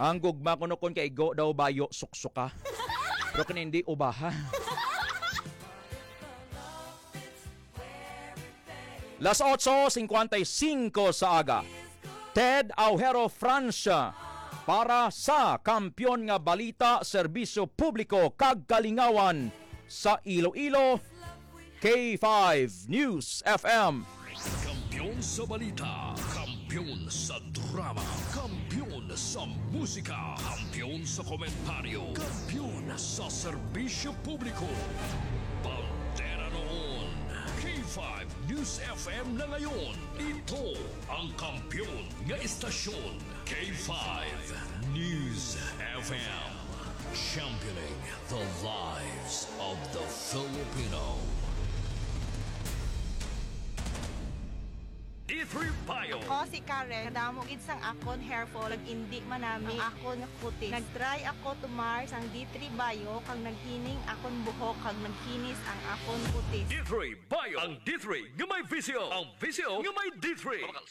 Ang gugma ko nukon kay go daw bayo suksuka. Pero kanindi ubaha. Las 8:55 sa aga. Ted Aujero Francia para sa Kampiyon nga Balita Serbisyo Publiko kag Kalingawan sa Iloilo, K5 News FM. Kampiyon sa balita, kampiyon sa drama, kampiyon sa musika, kampiyon sa komentaryo, kampiyon sa serbisyo publiko. Bandera noon, K5 News FM na ngayon. Ito ang kampiyon nga istasyon, K5 News FM. Championing the lives of the Filipino. D3 Bio. Ako si Karen, kadamo gid sang akon hair fall, indi manami ang akon nga kutis. Nagtry ako tumar sang D3 Bio kag naghining akon buhok kag nagkinis ang akon kutis. D3 Bio. Ang D3 nga may visio. Ang visio nga may D3.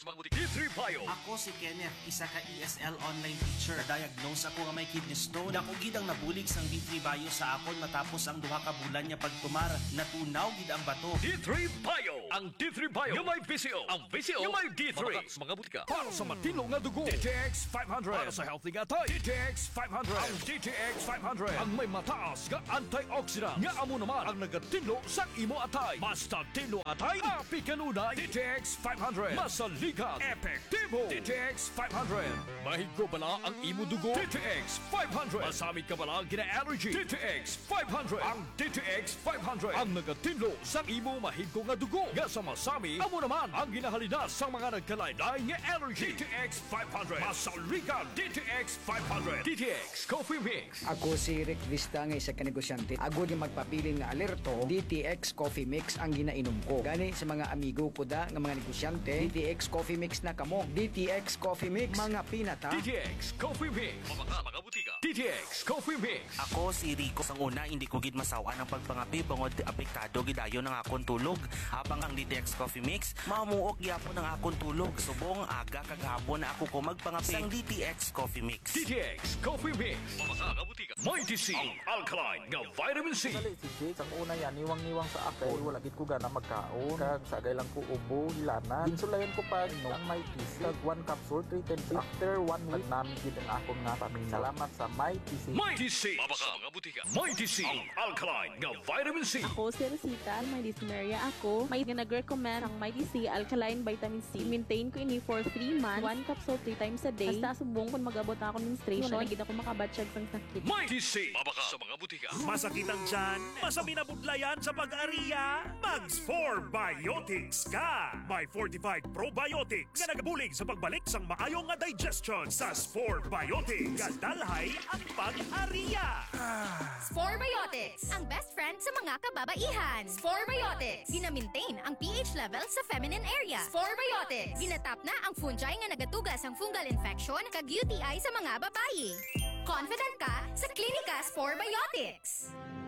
D3 Bio. Ako si Kenneth, isa ka ESL online teacher. Na-diagnose ako nga may kidney stone. Ako gid ang nabulig sang D3 Bio sa akon matapos ang duha ka bulan niya pagtumar. Natunaw gid ang bato. D3 Bio. Ang D3 Bio nga may visio. Ang visio nga may D3. Mga butika. Para sa matino nga dugo, DTX 500. Para sa healthy nga tayo, DTX 500. Ang DTX 500 ang may mataas nga antioxidant nga amo naman ang nagatinlo sa imo atay. Basta tinlo atay, api kanunay. DTX 500. Masaligan, epektibo. DTX 500. Mahigko bala ang imo dugo. DTX 500. Masamit ka bala gina-allergy. DTX 500. Ang DTX 500 ang nagatinlo sa imo mahigko nga dugo. Nga sa masami, amo naman ang ginahalina sa mga nagkalaylay nga allergy. DTX 500. Masaligan, DTX 500. DTX Coffee Mix. Ako si Rick Vista nga isa ka negosyante. Agod yung magpabiling nga alerto, DTX Coffee Mix ang ginainom ko. Gani sa mga amigo ko da nga mga negosyante, DTX Coffee Mix na kamo. DTX Coffee Mix, mga pinata. DTX Coffee Mix. Mga butika. DTX Coffee Mix. Ako si Rico. Sang una, hindi ko gid masawaan ang pagpangapi bangod apektado gidayon ng akon tulog. Habang ang DTX Coffee Mix, mamuok gyapon ang akon tulog. Subong aga kaghapon na ako ko magpangapi sang DTX Coffee Mix. DTX Coffee Mix. Mga butika. Mighty C. Ang alkaline nga vitamin C. Dali si Jake, ang una yan, niwang-niwang sa akin. Wala gid ko gana magkaon. Kag sagay lang ko ubo, hilana. Ginsulayan ko pa no, ang Mighty C. Kag 1 capsule, 310. After 1 week, namin gid ang akong nga pamilya. Salamat sa Mighty C. Mighty C. Mga butika. Mighty C. Ang alkaline nga vitamin C. Ako si Rosita, may dyspnea ako. May nag-recommend ang Mighty C Alkaline Vitamin C. Maintain ko ini for 3 months. 1 capsule 3 times a day. Basta subong kung mag-abot ako ng menstruation, nagigit ako makabatsyag sang sakit. Mighty C. Sa mga butika. Masakit ang tiyan? Masabi na budlayan sa pag-ariya? Mags 4 Biotics ka! May fortified probiotics nga nagabulig sa pagbalik sang maayong nga digestion sa Spore Biotics. Kadalhay ang pag-ariya! Spore Biotics, ang best friend sa mga kababaihan. Spore Biotics, gina-maintain ang pH level sa feminine area. Spore Biotics, ginatap na ang fungi nga nagatugas ang fungal infection kag UTI sa mga babayi. Confident ka sa Klinika Spore Biotics.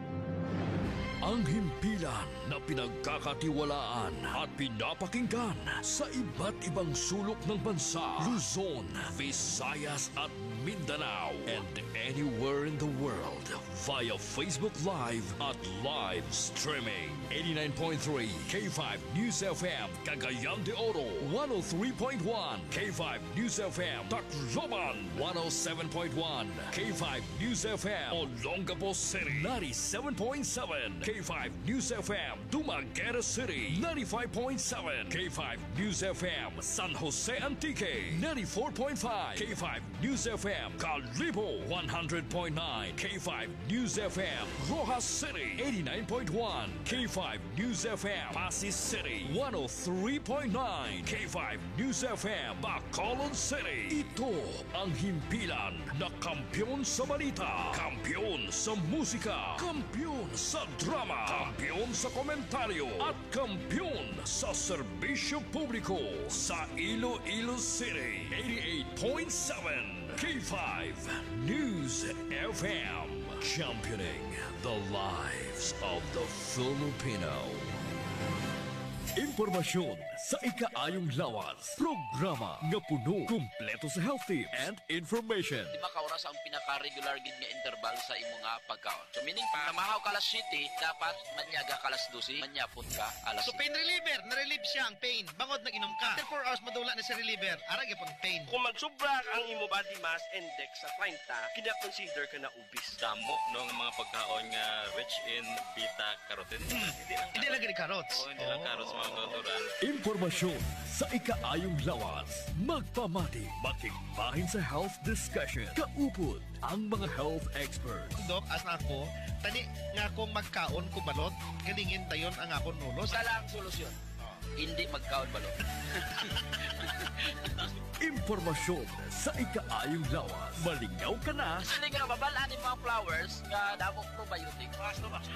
Ang himpilan na pinagkakatiwalaan at pinapakinggan sa iba't ibang sulok ng bansa, Luzon, Visayas at Mindanao, and anywhere in the world via Facebook Live at live streaming. 89.3 K5 News FM, Cagayan de Oro, 103.1 K5 News FM, Tacloban, 107.1 K5 News FM, Olongapo City, 97.7 K5 News FM, Dumaguete City, 95.7 K5 News FM, San Jose Antique, 94.5 K5 News FM, Calibo, 100.9 K5 News FM, Rojas City, 89.1 K5 News FM, Pasig City, 103.9 K5 News FM, Bacolod City. Ito ang himpilan na kampiyon sa balita, kampiyon sa musika, kampiyon sa drama, kampiyon sa komentaryo, at kampiyon sa serbisyo publiko sa Iloilo City. 88.7 K5 News FM, championing the lives of the Filipino. Impormasyon sa ikaayong lawas. Programa nga puno, kumpleto sa health tips and information. Di ba ka oras ang pinaka-regular gid nga interval sa imo nga pagkaon? So meaning pa, namahaw ka alas 7, dapat manyaga ka alas 12, manyapon ka alas So pain reliever, na-relieve siya ang pain. Bangod nag-inom ka. After 4 hours madula na si reliever, arag yung pain. Kung magsubra ang imo body mass index sa 30, kina-consider ka na obese. Damo no mga pagkaon nga rich in beta carotene. Hindi lang gini carrots. Hindi lang carrots mga natural. Impormasyon sa ikaayong lawas. Magpamati, makikbahin sa health discussion. Kaupod ang mga health experts. Dok, as na ako, tani nga akong magkaon ko balot, galingin tayon ang akong nulos. Isa lang ang solusyon. Hindi magkaon balot. Impormasyon sa ikaayong lawas. Malingaw ka na. Hindi ka nababalaan yung mga flowers nga damok probiotic. Ano ba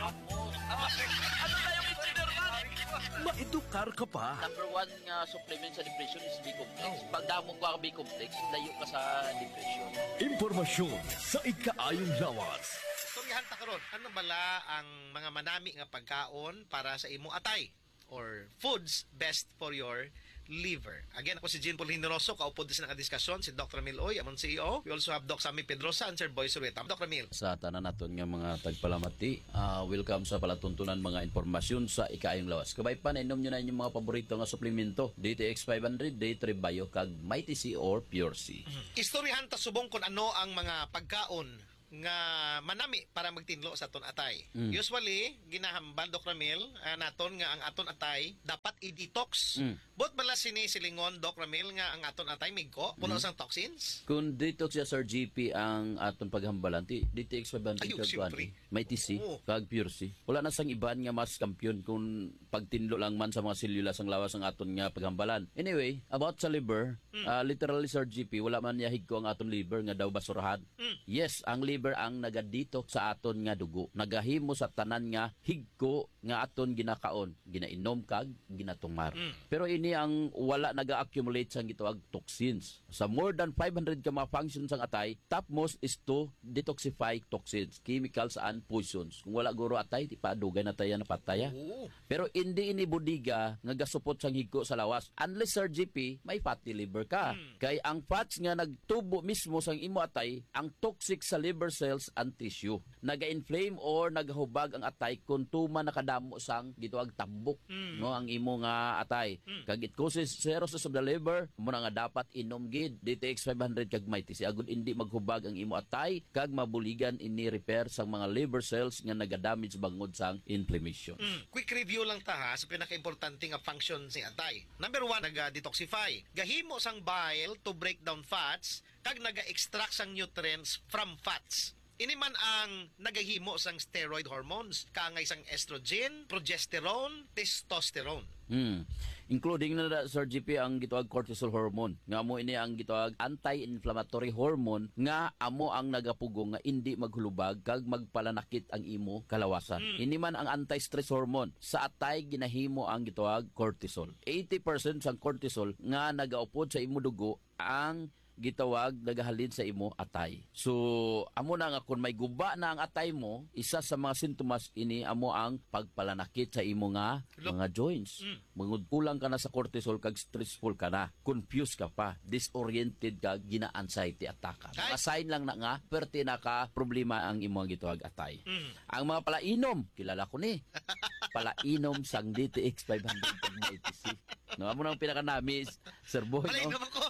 yung consider man? Maedukar ka pa. Number 1 nga supplement sa depression is B-complex. Pag damok ka B-complex, layo ka sa depression. Impormasyon sa ikaayong lawas. Storyahan ta karon, ano bala ang mga manami nga pagkaon para sa imo atay or foods best for your liver. Again, ako si Jean Paul Generoso, kaupod din sa nakadiskusyon, si Dr. Emil Oy, among CEO. We also have Doc Sammy Pedrosa and Sir Boy Surueta. Dr. Emil. Sa tanan naton nga mga tagpalamati, welcome sa palatuntunan mga impormasyon sa ikaayong lawas. Kabay pa, nainom nyo na inyong mga paborito nga suplemento. DTX 500, Day3 Bio, kag Mighty C or Pure C. Istoryahan ta subong kung ano ang mga pagkaon nga manami para magtinlo sa aton atay. Usually, ginahambal Dr. Emil, naton nga ang aton atay dapat i-detox. Bot bala sinisilingon Dr. Emil nga ang aton atay migko puno sang toxins. Kung detox siya Sir GP ang aton paghambalan, DTX 500 kag Mighty C, kag Pure C. Wala na sang iban nga mas kampiyon kung pagtinlo lang man sa mga selula sang lawas ang aton nga paghambalan. Anyway, about sa liver, literally Sir GP, wala man yahig ko ang aton liver nga daw basurahan. Yes, ang liver ang nagadito sa aton nga dugo. Nagahimo sa tanan nga higko nga aton ginakaon, ginainom kag ginatumar. Pero ini ang wala naga-accumulate sang gitawag toxins. Sa more than 500 ka mga functions sang atay, topmost is to detoxify toxins, chemicals and poisons. Kung wala guro atay, di pa dugay na tayo napataya. Pero hindi ini budiga nga gasupot sang higko sa lawas. Unless Sir GP, may fatty liver ka. Kay ang fats nga nagtubo mismo sang imo atay, ang toxic sa liver cells and tissue. Naga-inflame or nagahubag ang atay kung tuma nakadamo sang gitawag tambok no ang imo nga atay. Kag it causes cirrhosis of the liver, mo na nga dapat inom gid DTX 500 kag Mighty C agud hindi maghubag ang imo atay kag mabuligan ini repair sang mga liver cells nga nagadamage bangod sang inflammation. Quick review lang ta ha sa pinaka-importante nga function si atay. Number 1, naga-detoxify. Gahimo sang bile to break down fats kag naga-extract sang nutrients from fats. Ini man ang nagahimo sang steroid hormones, kaangay sang estrogen, progesterone, testosterone. Including na Sir GP ang gitawag cortisol hormone. Nga mo ini ang gitawag anti-inflammatory hormone nga amo ang nagapugong nga hindi maghulubag kag magpalanakit ang imo kalawasan. Ini man ang anti-stress hormone. Sa atay ginahimo ang gitawag cortisol. 80% sang cortisol nga nagaupod sa imo dugo ang gitawag nagahalin sa imo atay. So, amo na nga kung may guba na ang atay mo, isa sa mga sintomas ini amo ang pagpalanakit sa imo nga mga joints. Mangud kulang ka na sa cortisol kag stressful ka na, confused ka pa, disoriented ka, gina-anxiety attack ka. Mga sign lang na nga, perti na ka problema ang imo gitawag atay. Ang mga palainom, kilala ko ni. Palainom sang DTX 500 kag Mighty C. No, amo nang pinaka-nami, Sir Boy. Palainom ako.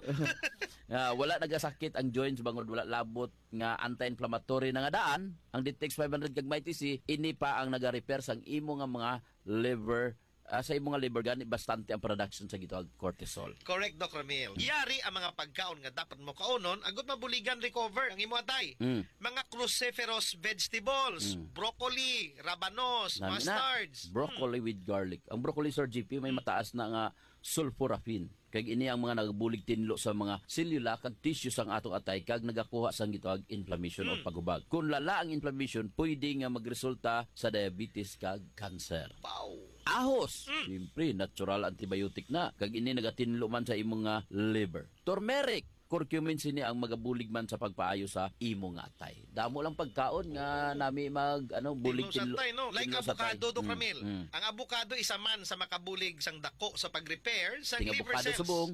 Wala nagasakit ang joints bangod wala labot nga anti-inflammatory na nga daan ang DTX 500 kag Mighty C ini pa ang naga-repair sang imo nga mga liver sa imo nga liver gani bastante ang production sa gitawag cortisol. Correct, Dr. Emil. Yari ang mga pagkaon nga dapat mo kaunon agud mabuligan recover ang imo atay. Mga cruciferous vegetables, broccoli, rabanos, mustards. Broccoli with garlic. Ang broccoli Sir GP may mataas na nga sulforaphane. Kag ini ang mga nagabulig tinlo sa mga selula kag tissue sang atong atay kag nagakuha sang gitawag inflammation o pagubag. Kung lala ang inflammation, pwede nga magresulta sa diabetes kag cancer. Ahos, siyempre natural antibiotic na kag ini nagatinlo man sa imong nga liver. Turmeric, curcumin sini ang magabulig man sa pagpaayo sa imo nga atay. Damo lang pagkaon nga nami bulig Tinlo sa tay, no? Like tinlo sa tay. avocado, Dok Ramil. Mm. Ang avocado isa man sa makabulig sang dako sa pag-repair sa Ting liver avocado cells. subong.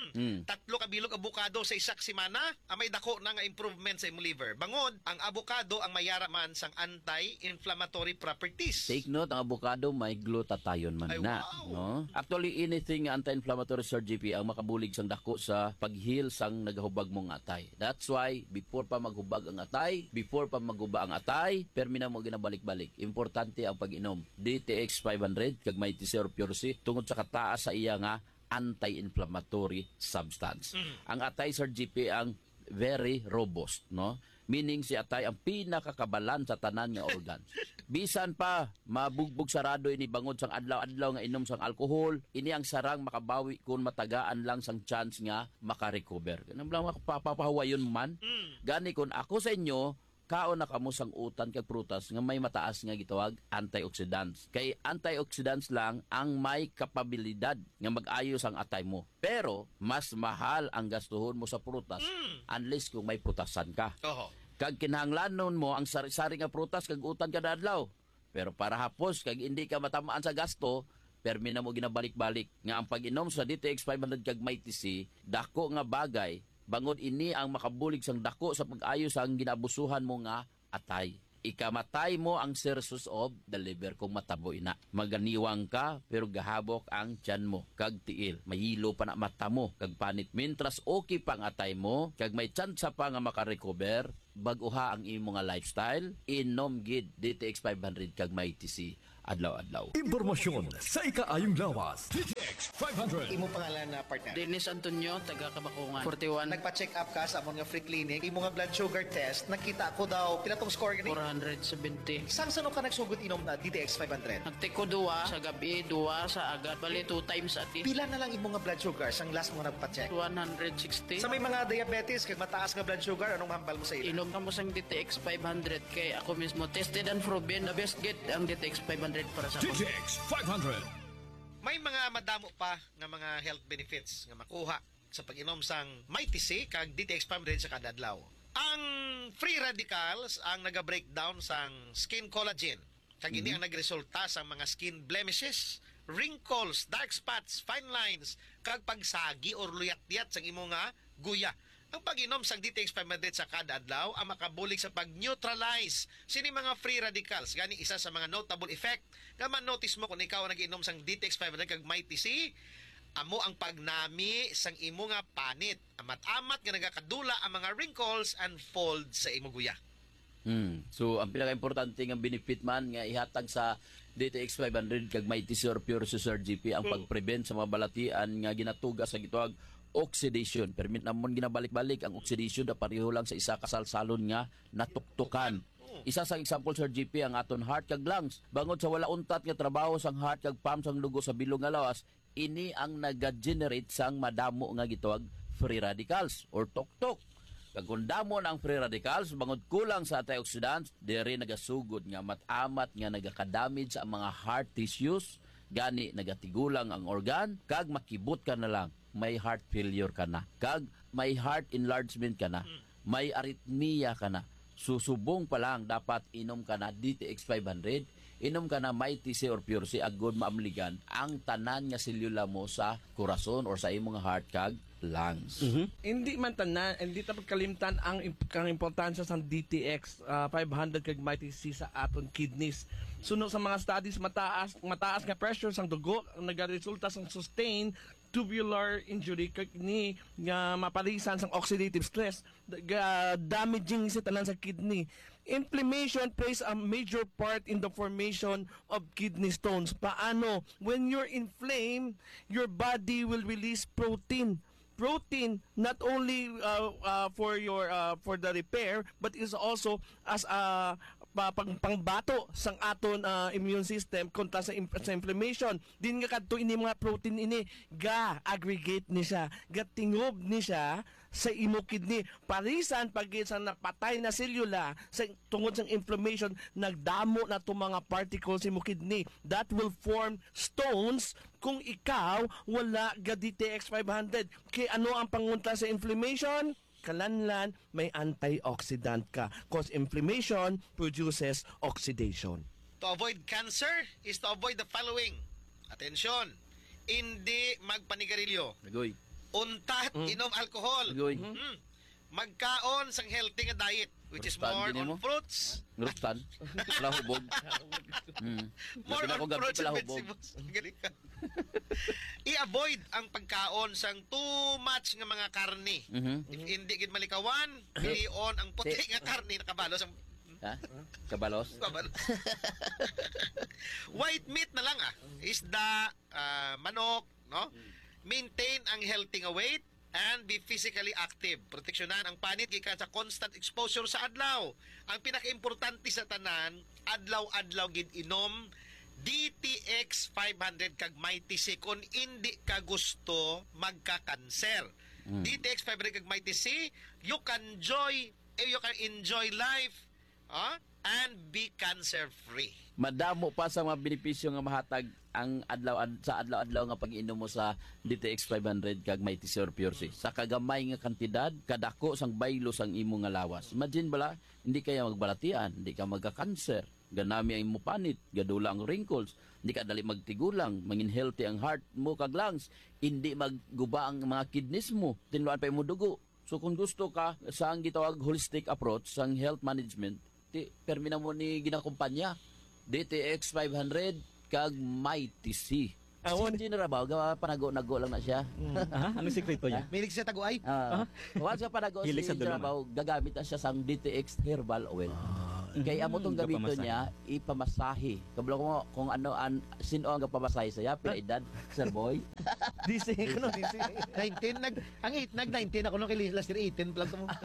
Tatlo ka bilog avocado sa isak semana, may dako na nga improvement sa imong liver. Bangod, ang avocado ang mayara man sang anti-inflammatory properties. Take note, ang avocado may glutathione man Ay, na. wow. No? Actually, anything anti-inflammatory, Sir GP, ang makabulig sang dako sa pag-heal sang nagahubag mong atay. That's why, before pa maghubag ang atay, before pa maghuba ang atay, permina mo ginabalik-balik. Importante ang pag-inom. DTX 500, kag may tisero pure C, tungod sa kataas sa iya nga anti-inflammatory substance. Ang atay, Sir GP, ang very robust, no? Meaning si atay ang pinakakabalan sa tanan nga organs. Bisan pa mabugbog sarado ini bangod sang adlaw-adlaw nga inom sang alcohol, ini ang sarang makabawi kung matagaan lang sang chance nga makarecover. Ganun lang papapahawayon man. Gani kun ako sa inyo, kaon na kamo sang utan kag prutas nga may mataas nga gitawag antioxidants. Kay antioxidants lang ang may kapabilidad nga mag-ayo sang atay mo. Pero mas mahal ang gastuhon mo sa prutas unless kung may prutasan ka. Kag kinahanglanon mo ang sari-sari nga prutas kag utan kada adlaw. Pero para hapos kag hindi ka matamaan sa gasto, permi na mo ginabalik-balik nga ang pag-inom sa DTX 500 kag may TC, dako nga bagay. Bangod ini ang makabulig sang dako sa pag-ayos ang ginabusuhan mo nga atay. Ikamatay mo ang sources of the liver kung matabo ina. Maganiwang ka pero gahabok ang tiyan mo kag tiil. Mahilo pa na mata mo kag panit. Mintras okay pa ang atay mo kag may tsansa pa nga makarecover, baguha ang imo nga lifestyle, inom gid DTX 500 kag may TC adlaw-adlaw. Impormasyon sa ikaayong lawas. DTX 500. Imo pangalan na partner? Dennis Antonio, taga Kabakungan. 41. Nagpa-check up ka sa amon nga free clinic. Imo nga blood sugar test, nakita ko daw pila tong score gani? 470. Sang sano ka nagsugod inom na DTX 500? Nagtiko 2 sa gabi, 2 sa agad. Bali 2 times a day. Pila na lang imo nga blood sugar sang last mo nagpa-check? 160. Sa may mga diabetes kag mataas nga blood sugar, anong mahambal mo sa ila? Inom ka mo sang DTX 500 kay ako mismo tested and proven. The best get ang DTX 500 para sa ako. DTX 500. May mga madamo pa nga mga health benefits nga makuha sa pag-inom sang Mighty C kag DTX 500 sa kada adlaw. Ang free radicals ang naga-breakdown sang skin collagen. Kag ini ang nagresulta sa mga skin blemishes, wrinkles, dark spots, fine lines, kag pagsagi or luyat-luyat sang imo nga guya. Ang pag-inom sang DTX 500 sa kada adlaw ang makabulig sa pag-neutralize sini mga free radicals. Gani isa sa mga notable effect nga man-notice mo kung ikaw nag-inom sang DTX 500 kag Mighty C, amo ang pagnami sang imo nga panit. Amat-amat nga nagakadula ang mga wrinkles and folds sa imo guya. So ang pinaka-importante nga benefit man nga ihatag sa DTX 500 kag Mighty C or Pure Sir GP ang pag-prevent sa mga balatian nga ginatugas sa gitawag oxidation. Permit namon ginabalik-balik ang oxidation na pareho lang sa isa kasalsalon nga natuktukan. Isa sa example, Sir GP, ang aton heart kag lungs. Bangod sa wala untat nga trabaho sang heart kag pump sang dugo sa bilog nga lawas, ini ang naga-generate sang madamo nga gitawag free radicals or tuktok. Kag kung damo na ang free radicals, bangod kulang sa antioxidants, diri nagasugod nga matamat nga nagaka-damage sa mga heart tissues, gani nagatigulang ang organ, kag makibot ka na lang. May heart failure ka na, kag may heart enlargement ka na, may arrhythmia ka na. Susubong pa lang dapat inom ka na DTX 500, inom ka na Mighty C or Pure C agud maamligan ang tanan nga selula mo sa corazon or sa imong heart kag lungs. Hindi man tanan, hindi tapos kalimtan ang importansya sa DTX 500 kag Mighty C sa aton kidneys. Suno sa mga studies, mataas nga pressure sang dugo ang nagaresulta sang sustained tubular injury kag ni nga mapalisan sang oxidative stress damaging sa tanan sa kidney. Inflammation plays a major part in the formation of kidney stones. Paano? When you're inflamed, your body will release protein not only for the repair but is also as a pangbato sang aton immune system kontra sa inflammation. Din nga kadto ini mga protein ini ga aggregate ni siya, ga tingob ni siya sa imo kidney. Parisan pag sa napatay na selula sa tungod sa inflammation, nagdamo na itong mga particles sa imo kidney. That will form stones kung ikaw wala ga DTX 500. Kaya ano ang pangunta sa inflammation? Kalanlan, may antioxidant ka. Cause inflammation produces oxidation. To avoid cancer is to avoid the following. Atensyon, hindi magpanigarilyo. Nagoy. Untat, inom alcohol. Nagoy. Magkaon sang healthy nga diet, which is more on fruits. Ngrustan. Palahubog. More on fruits and vegetables. Galing ka. I-avoid ang pagkaon sang too much nga mga karne. If hindi gid malikawan, pilion ang puti nga karne nakabalo sang Kabalos? Kabalos. White meat na lang isda, manok, no? Maintain ang healthy nga weight and be physically active. Proteksyonan ang panit gikan sa constant exposure sa adlaw. Ang pinaka-importante sa tanan, adlaw-adlaw gid inom DTX 500 kag Mighty C kung hindi ka gusto magka-cancer. DTX 500 kag Mighty C, you can enjoy life and be cancer-free. Madamo pa sa mga benepisyo nga mahatag ang adlaw-adlaw nga pag-inom mo sa DTX 500 kag Mighty C or Pure C. Sa kagamay nga kantidad, kadako sang baylo sang imo nga lawas. Imagine bala, hindi kaya magbalatian, hindi ka magka-cancer, ganami ang imo panit, gadula ang wrinkles, hindi ka dali magtigulang, mangin healthy ang heart mo kag lungs, hindi magguba ang mga kidneys mo, tinluan pa imo dugo. So kung gusto ka sa ang gitawag holistic approach sang health management, permina mo ni ginakumpanya DTX 500 kag Mighty C. Si General Bao, panago-nago lang na siya. Anong sikreto niya? Milig siya taguay? Once ka panago si General Bao, gagamit na siya sang DTX Herbal Oil. Kaya amo tong gamito niya, ipamasahe. Kabalo ko kung ano, sino ang pamasahe saya, pila edad, Sir Boy? DC, ano, DC? 19, nag-19 ako nung kay last year, 18 plus mo.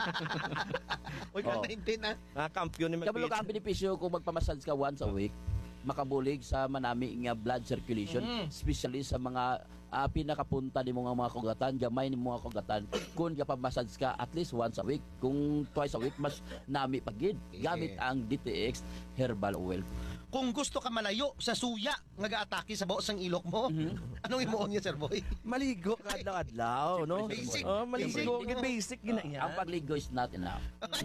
Uy, ka 19 kampiyon ni Kabalo ka ang benepisyo kung magpamassage ka once a week, makabulig sa manami nga blood circulation, especially sa mga pinakapunta ni mga kugatan, gamay ni mga kugatan. Kung kapamassage ka at least once a week, kung twice a week, mas nami pagid. Gamit ang DTX Herbal Oil. Kung gusto ka malayo sa suya nga gaatake sa baos ng ilok mo, anong imuon niya, Sir Boy? Maligo ka adlaw-adlaw, no? Basic. Maligo, basic gina yan. Ang pagligo is not enough.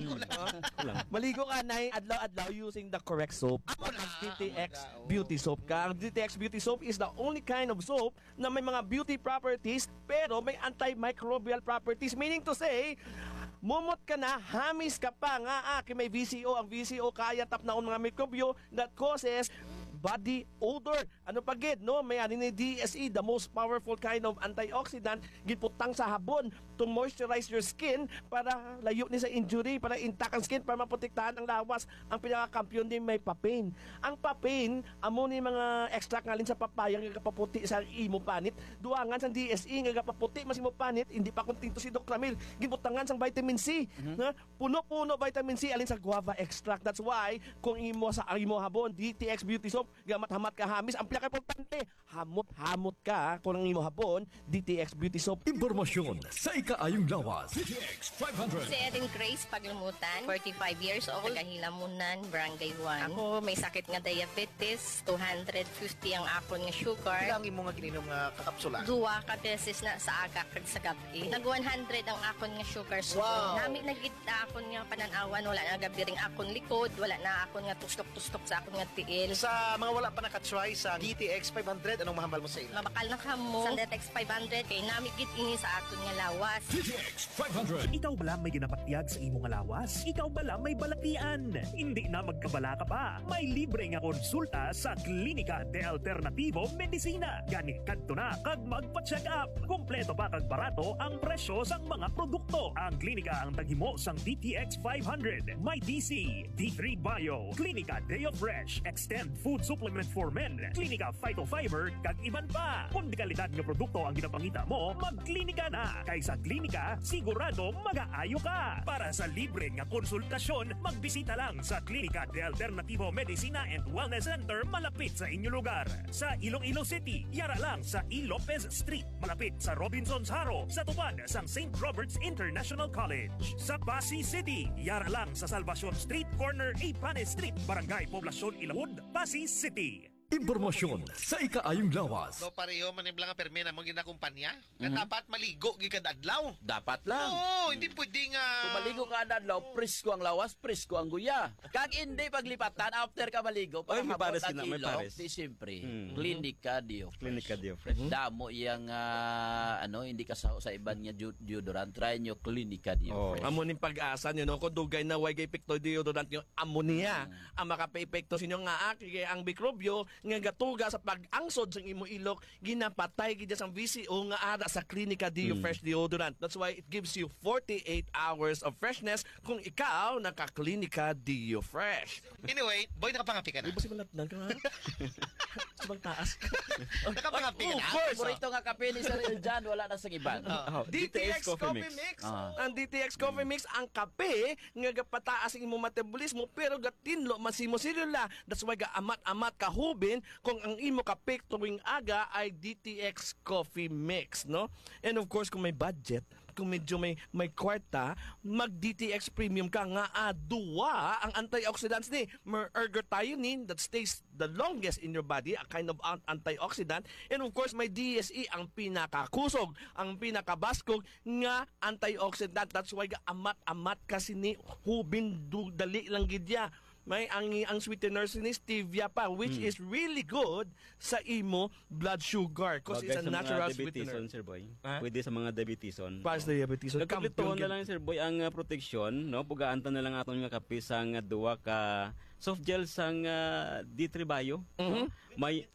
Maligo ka na adlaw-adlaw using the correct soap. DTX Beauty Soap ka. Ang DTX Beauty Soap is the only kind of soap na may mga beauty properties pero may antimicrobial properties. Meaning to say, mumot ka na, hamis ka pa nga, may VCO. Ang VCO kaya tap na mga mikrobyo that causes body odor. Ano pa gid, no? May ani ni DSE, the most powerful kind of antioxidant, giputang sa habon to moisturize your skin para layo ni sa injury, para intact ang skin, para maprotektahan ang lawas. Ang pinaka-kampiyon din may papain. Ang papain, amo ni mga extract ngalin sa papaya nga kapaputi sa imo panit. Duangan sa DSE nga kapaputi mas imo panit, hindi pa kontinto si Dr. Ramil. Giputangan sang vitamin C. Puno-puno vitamin C alin sa guava extract. That's why kung imo sa imo habon, DTX Beauty Soap, gamat-hamat ka hamis, ang pinaka-importante, hamot-hamot ka kung ang imo habon, DTX Beauty Soap. Impormasyon sa ikaayong lawas. DTX 500. Si Erin Grace Paglumutan, 45 years old, Tagahilamunan, Barangay 1. Ako may sakit nga diabetes, 250 ang akon nga sugar. Ilang imo nga gininom nga kakapsula? Duwa ka beses na sa aga kag sa gabi. Nag 100 ang akon nga sugar. So, nami nagit akon nga pananawan, wala na gabi ring akon likod, wala na akon nga tustok-tustok sa akon nga tiil. Sa mga wala pa nakatry sa DTX 500, anong mahambal mo sa ila? Mabakal na kamo sa DTX 500 kay nami gid ini sa aton nga lawas. DTX 500. Ikaw bala may ginapatyag sa imong lawas? Ikaw bala may balatian? Hindi na magkabala ka pa. May libre nga konsulta sa Klinika de Alternativo Medicina. Gani kadto na kag magpa-check up. Kompleto pa kag barato ang presyo sang mga produkto. Ang klinika ang taghimo sang DTX 500, Mighty C, D3 Bio, Klinika Deo Fresh, Extend Food Supplement for Men, Klinika Phytofiber, kag iban pa. Kung di kalidad nga produkto ang ginapangita mo, magklinika na. Kaysa klinika, sigurado mag-aayo ka. Para sa libre nga konsultasyon, magbisita lang sa Klinika de Alternativo Medicina and Wellness Center malapit sa inyong lugar. Sa Iloilo City, yara lang sa E. Lopez Street, malapit sa Robinson's Haro, sa tupad sang St. Robert's International College. Sa Pasig City, yara lang sa Salvacion Street, corner A. Panes Street, Barangay Poblacion Ilawod, Pasig City. Impormasyon sa ikaayong lawas. Do pareho manibla nga permena mo ginakumpanya. Nga dapat maligo gid kada adlaw. Dapat lang. Oo, hindi pwede nga. Kung maligo ka na adlaw, presko ang lawas, presko ang guya. Kag hindi paglipatan, after ka maligo, Ay, may pagkabot pares ang na, may ilong, pares. di siyempre, Klinika Dio. Klinika Dio Fresh. Damo iyang, hindi ka sa iban nga deodorant, try nyo Klinika Dio Fresh. Amo ning pag-asa nyo, no? Kung dugay na way epekto deodorant nyo, ammonia. Ang makape-epekto sinyo nga kaya ang mikrobyo, nga gatuga sa pag-angsod sa imo ilok, ginapatay gid sa VCO nga ara sa Klinika Dio Fresh deodorant. That's why it gives you 48 hours of freshness kung ikaw naka-Klinika Dio Fresh. Anyway, boy, nakapangapi ka na. Iba si malatnan ka nga. Sabang taas ka. Nakapangapi ka na. Paborito nga kape ni Sir Eljan, wala na sa iban. DTX Coffee Mix. Ang DTX Coffee Mix, ang kape nga gapataas ang imo metabolismo pero gatinlo masimo selula. That's why ga-amat-amat kahubin kung ang imo kape tuwing aga ay DTX Coffee Mix, no? And of course, kung may budget, kung medyo may kwarta, mag DTX Premium ka nga duwa ang antioxidants ni ergothioneine that stays the longest in your body, a kind of antioxidant, and of course may DSE ang pinakakusog, ang pinakabaskog nga antioxidant. That's why amat-amat kasi ni hubin dali lang gidya. May ang sweetener ni stevia pa, which is really good sa imo blood sugar because it's a natural sweetener. Sir Boy. Pwede sa mga diabeteson. Para sa diabeteson. Nagkaplituon na lang Sir Boy ang proteksyon, no? Pugaan ta na lang aton nga kape sang duwa ka soft gel sang D3 Bio. May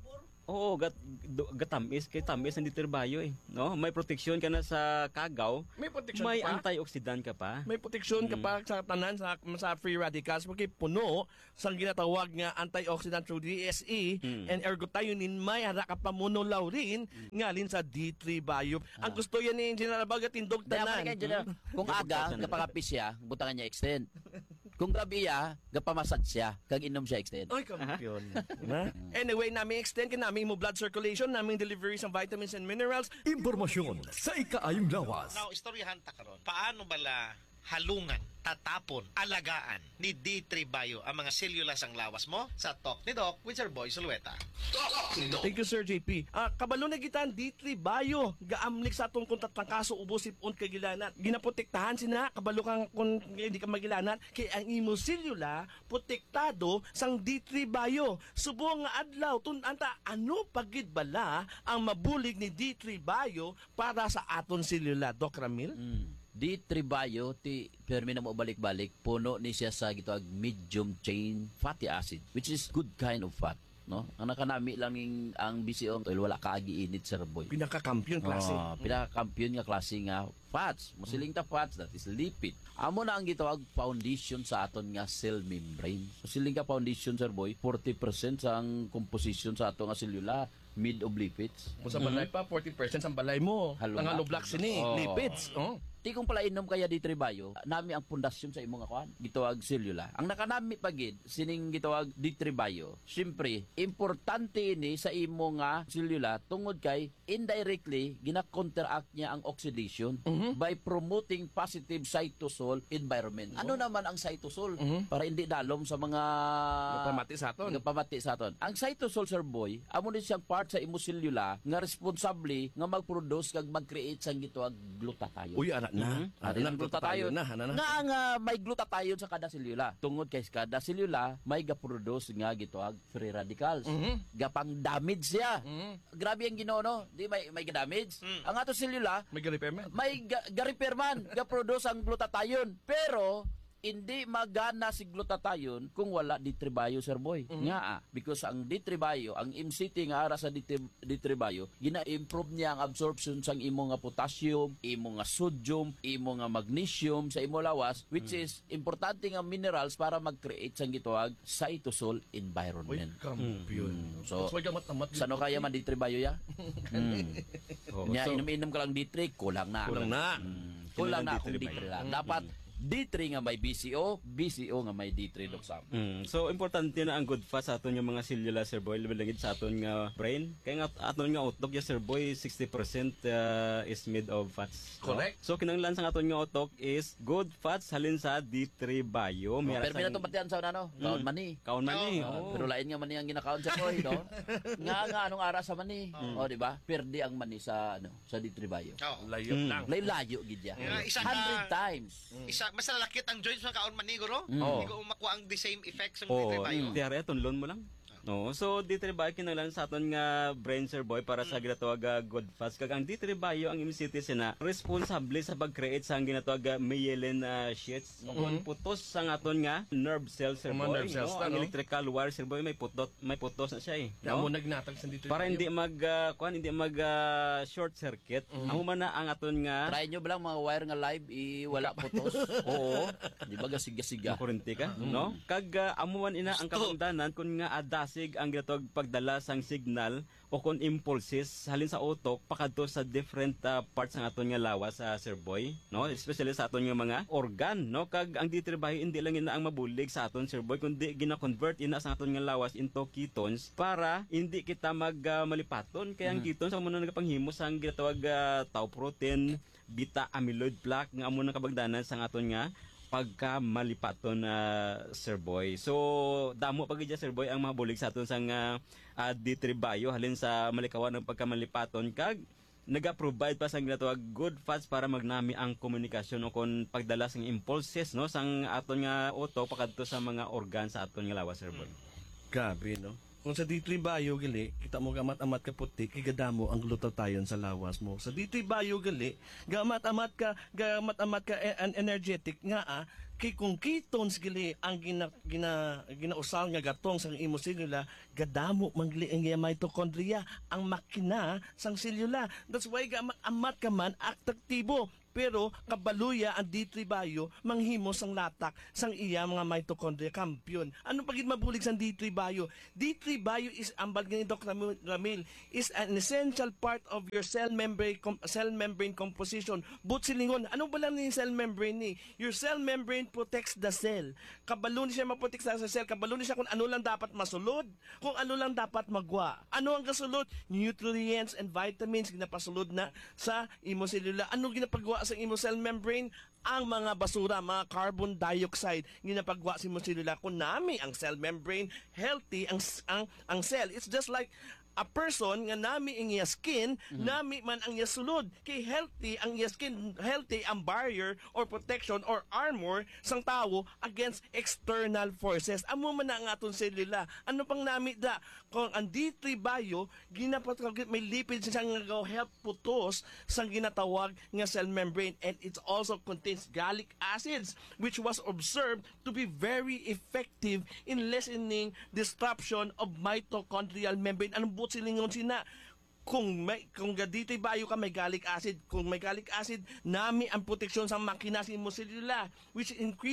gatamis kay tamis ang ditirbayo no? May proteksyon ka na sa kagaw. May proteksyon may ka pa? antioxidant ka pa. May proteksyon ka pa sa tanan sa free radicals porque puno sa ginatawag nga antioxidant through DSE and ergothioneine may hara ka pa monolaurin ngalin sa D3 Bio. Ang gusto yan ni General Baga tindog tanan. Kung aga kapakapis siya, butangan niya extend. Kung gabi gapamasad siya, kag inom siya extend. Ay, kampiyon. Anyway, namin extend ka namin mo blood circulation, namin delivery ng vitamins and minerals. Impormasyon sa ikaayong lawas. Now, istoryahan ta karon. Paano bala halungan, tatapon, alagaan ni D3 Bio ang mga sellulas ang lawas mo sa Talk ni Doc with Sir Boy Sulueta. Thank you, Sir JP. Kabalo na gitan D3 Bio. Gaamlik sa atong kung tatangkaso ubosip on kagilanat. Ginaprotektahan sina kabalo kang kung hindi ka magilanat kay ang imo selula protektado sang D3 Bio. Subong nga adlaw tunanta ano pagid bala ang mabulig ni D3 Bio para sa aton selula, Doc Ramil? D3 Bio, permi na mo balik-balik, puno ni siya sa gitawag medium chain fatty acid, which is good kind of fat. No? Ang nakanami lang ang BCO, wala kaagi init, Sir Boy. Pinaka-kampiyon klase. Pinaka-kampiyon nga klase nga fats. Musiling ta fats, that is lipid. Amo na ang gitawag foundation sa aton nga cell membrane. Musiling ka foundation, Sir Boy, 40% sa ang composition sa aton nga selula mid of lipids. Kung sa balay pa, 40% ang balay mo. Ang haloblock sini, lipids. Ti kung pala inom kaya D3 Bio, nami ang pundasyon sa imong akuan, gitawag selula. Ang nakanami pagid sining gitawag D3 Bio. Syempre, importante ini sa imo nga selula tungod kay indirectly gina-counteract niya ang oxidation by promoting positive cytosol environment. Ano naman ang cytosol? Para hindi dalom sa mga pamati sa aton. Ang cytosol, Sir Boy, amo ni siyang part sa imo selula nga responsable nga mag-produce kag mag-create sang gitawag glutathione. Uy, ang glutathione na. Nga may glutathione sa kada selula. Tungod kay kada selula may ga-produce nga gitawag free radicals. Gapang damage siya. Grabe ang Ginoo, no? Di may ga-damage. Ang ato selula may ga-repair man. May ga-repair man, ga-produce ang glutathione. Pero hindi magana si glutathione kung wala D3 bio, Sir Boy. Nga because ang D3 bio, ang MCT nga ara sa D3 bio, gina-improve niya ang absorption sang imo nga potassium, imo nga sodium, imo nga magnesium sa imo lawas, which is importante nga minerals para mag-create sang gitawag cytosol environment. So, sano kaya man D3 bio ya? Nya inom-inom ka lang D3, kulang na. Kulang na kung D3 lang. Dapat D3 nga may BCO nga may D3 Doc Sam. So importante na ang good fat sa aton yung mga selula, Sir Boy, labi sa aton nga brain. Kaya nga aton nga utok ya, Sir Boy, 60% is made of fats. Correct. No? So kinanglan sa aton nga utok is good fats halin sa D3 bio. Pero minato batian sa ano? Kaon mani. Kaon mani. Pero lain nga mani ang ginakaon sa Boy, no? nga anong ara sa mani? Di ba? Perde ang mani sa sa D3 bio. Layo lang. Layo gid ya. 100 times. Mas nalakit ang joints ng kaon maniguro. Hindi ko makuha ang the same effects ng Oh, D3 bio. tiyari tunlon mo lang. No, so D3 bio kinahanglan sa aton nga brain, Sir Boy, para sa ginatawag good fats. Kag ang D3 bio ang MCT sina responsable sa pag-create sa ginatawag myelin sheaths. Kung putos sa aton nga nerve cells, Sir Boy, nerve cells, ang electrical wire, Sir Boy, may putos na siya eh. No? Amo nagnatag sa D3 para bio. hindi mag short circuit. Amo man na ang aton nga try nyo ba lang mga wire nga live wala putos? Oo. Di ba gasiga-siga? Makurente ka, no? Kag amo man ina ang kamangdanan kun nga adasig ang ginatawag pagdala sang signal o kon impulses halin sa utok pakadto sa different parts ng aton nga lawas sa Sir Boy, no? Especially sa aton nga mga organ, no? Kag ang D3 bio hindi lang ina ang mabulig sa aton, Sir Boy, kundi gina-convert ina sa aton nga lawas into ketones para hindi kita malipaton. Kaya ang ketones amo na nagapanghimo sang ginatawag tau protein, beta amyloid plaque nga amo nang kabagdanan sa aton nga pagka malipaton Sir Boy. So damo pagidya, Sir Boy, ang mabulig sa aton sang D3 bio halin sa malikawan ng pagkamalipaton kag naga-provide pa sang ginatawag good fats para magnami ang komunikasyon o kon pagdala sang impulses, no, sang aton nga utok pakadto sa mga organ sa aton nga lawas, Sir Boy. Gabi, no? Kung sa D3 bio gali, kita mo gamat-amat ka puti, kigadamo ang glutathione sa lawas mo. Sa D3 bio gali, gamat-amat ka energetic nga kay kung ketones gali ang ginausal nga gatong sang imo selula, gadamo mangli ang mitochondria, ang makina sang selula. That's why gamat-amat ka man aktibo. Pero kabaluya ang D3 bio manghimo sang latak sang iya mga mitochondria kampiyon. Ano pagid mabulig sang D3 bio? D3 bio is ambal ni Dr. Ramil is an essential part of your cell membrane composition. But silingon, ano ba lang ni cell membrane ni? Your cell membrane protects the cell. Kabalo ni siya maprotek sa cell, kabalo ni siya kung ano lang dapat masulod, kung ano lang dapat magwa. Ano ang kasulod? Nutrients and vitamins ginapasulod na sa imo selula. Ano ginapagwa sa imo cell membrane? Ang mga basura, mga carbon dioxide ginapagwa sa imo selula. Kung nami ang cell membrane healthy ang cell, it's just like a person nga nami ang iya skin, nami man ang iya sulod. Kay healthy ang iya skin, healthy ang barrier or protection or armor sang tao against external forces. Amo man na ang aton selula. Ano pang nami da? Kung ang D3 bio, may lipids siya nga help putos sang ginatawag nga cell membrane, and it also contains gallic acids which was observed to be very effective in lessening disruption of mitochondrial membrane. Anong silingon sina kung D3 bio ka may gallic acid, kung may gallic acid nami ang proteksyon sa makina sa imo selula, which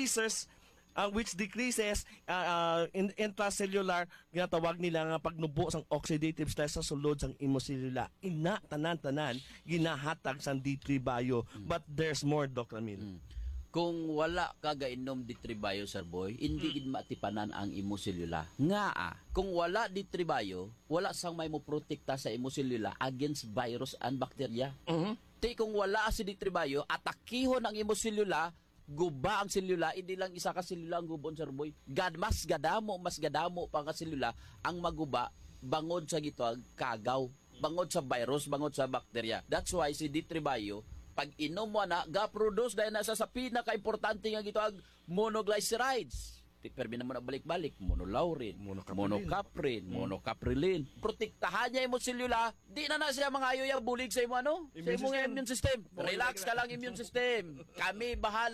decreases intracellular ginatawag nila nga pagnubo sang oxidative stress sa sulod sang imo selula. Ina tanan ginahatag sang D3 bio, but there's more, Dr. Ramil. Kung wala ka gainom D3 bio, Sir Boy, hindi gid matipanan ang imo selula. Kung wala D3 bio, wala sang may mo protekta sa imo selula against virus and bacteria. Kung wala si D3 bio, atakihon ang imo selula, guba ang selula, hindi lang isa ka selula ang gubon, Sir Boy. Mas gadamo pa nga selula ang maguba bangod sa gitawag kagaw, bangod sa virus, bangod sa bacteria. That's why si D3 bio pag inom mo na, ga-produce dahil nasa sa pinaka-importante nga gitawag monoglycerides. Permi na mo na balik-balik, monolaurin, monocaprilin. Protektahan niya yung selula, di na siya mga ayaw bulig sa imo sa imong immune system. Relax ka lang immune system. Kami bahala.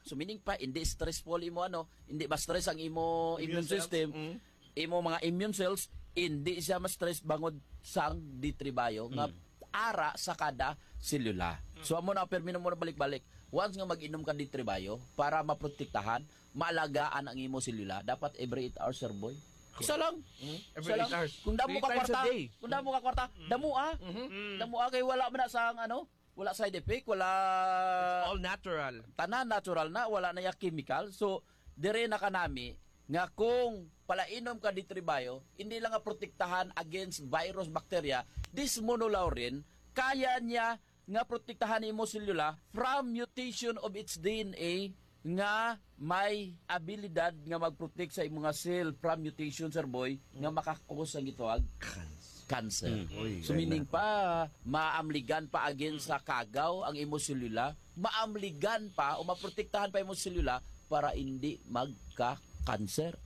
sumining pa, hindi stressful imo hindi ba stress ang imo immune system, imo mga immune cells, hindi siya ma-stress bangod sang D3 Bio nga ara sa kada selula. So amo na permino mo na balik-balik. Once nga mag-inom ka D3 Bio para maprotektahan, maalagaan ang imo selula, dapat every 8 hours, sir boy. Isa lang. Every 8 hours. Kung damo 3 ka times a kwarta, day. kung damo ka kwarta, damo kay wala man na sang wala side effect, wala It's all natural. Tanan natural na, wala na ya chemical. So dire na kanami nga kung palainom ka D3 Bio, hindi lang nga protektahan against virus, bacteria, this monolaurin kaya niya nga protektahan imo selula from mutation of its DNA nga may abilidad nga mag-protect sa imong mga cell from mutation, sir boy, nga makakos ang gitawag cancer. So meaning pa, maamligan pa against sa kagaw ang imong selula, maamligan pa o maprotektahan pa imong selula para hindi magka-cancer.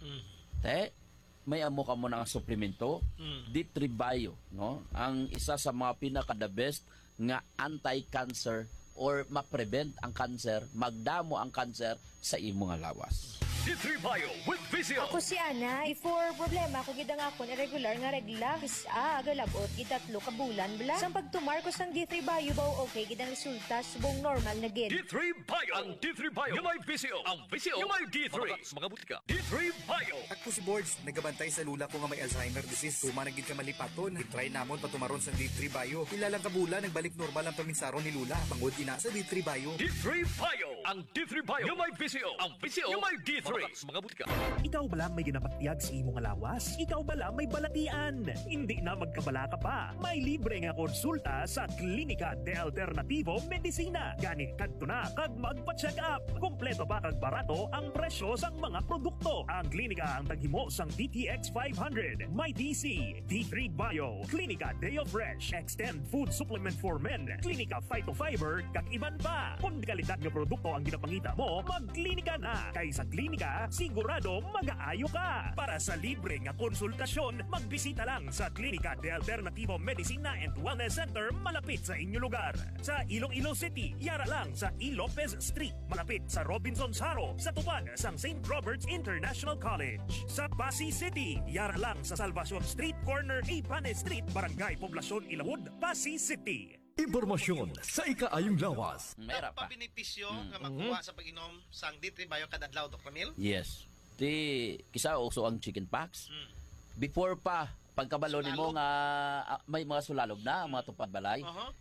May amo ka mo ng suplemento, D3 Bio, no? Ang isa sa mga pinaka-the best nga anti-cancer or ma-prevent ang cancer, magdamo ang cancer sa imong lawas. D3 Bio with Visio. Ako si Ana. Before problema ko gid ang akon irregular nga regla. Agalabot gid 3 ka bulan bala. Sang pagtumar ko sang D3 Bio ba okay gid ang resulta subong normal na gid. D3 Bio. Ang D3 Bio yung may Visio. Ang Visio yung may D3. Mga butika. D3 Bio. Ako si Boards, nagabantay sa lula ko nga may Alzheimer disease. Tuma na gid ka malipaton. I-try namon patumaron sa D3 Bio. Ilang kabulan nagbalik normal ang paminsaron ni Lula. Pangod ina sa D3 Bio. D3 Bio. Ang D3 Bio yung may Visio. Ang Visio yung may D3. Mga butika. Ikaw ba lang may ginapatiag sa imong lawas? Ikaw ba lang may balatian? Hindi na magkabala ka pa. May libre nga konsulta sa Klinika de Alternativo Medicina. Gani kadto na kag magpa-check up. Kompleto pa kag barato ang presyo sang mga produkto. Ang klinika ang taghimo sang DTX 500, My DC, D3 Bio, Klinika Deo Fresh, Extend Food Supplement for Men, Klinika Phytofiber, kag iban pa. Kung kalidad nga produkto ang ginapangita mo, magklinika na. Kay sa klinika, sigurado mag-aayo ka. Para sa libre nga konsultasyon, magbisita lang sa Klinika de Alternativo Medicina and Wellness Center malapit sa inyong lugar. Sa Iloilo City, yara lang sa E. Lopez Street, malapit sa Robinson's Haro, sa tupad sang St. Robert's International College. Sa Pasig City, yara lang sa Salvacion Street, corner Ipane Street, Barangay Poblacion, Ilawod, Pasig City. Impormasyon sa ikaayong lawas. Meron pa benepisyo nga makuha sa pag-inom sang D3 Bio kada adlaw, Dr. Camille? Yes. Kisa also ang chicken pox. Before pa pagkabalo nimo nga may mga sulalog na, mga tupad balay.